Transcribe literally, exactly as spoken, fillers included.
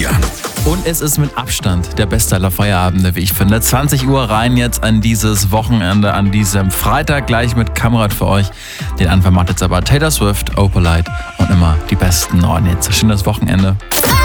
Christian. Und es ist mit Abstand der beste aller Feierabende, wie ich finde. zwanzig Uhr rein jetzt an dieses Wochenende, an diesem Freitag gleich mit Kamerad für euch. Den Anfang macht jetzt aber Taylor Swift, Opalite und immer die besten neuen Hits. Schönes Wochenende.